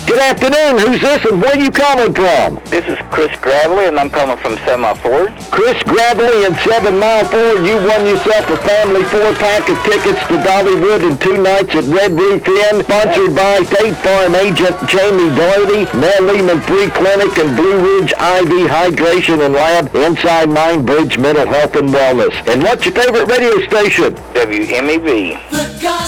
Good afternoon. Who's this and where you calling from? This is Chris Gravely, and I'm coming from 7 Mile Ford. Chris Gravely and 7 Mile Ford. You won yourself a family 4-pack of tickets to Dollywood and 2 nights at Red Roof Inn, sponsored by State Farm agent Jamie Doherty, Mel Lehman Free Clinic, and Blue Ridge IV Hydration and Lab inside Mindbridge Mental Health and Wellness. And what's your favorite radio station? WMEV.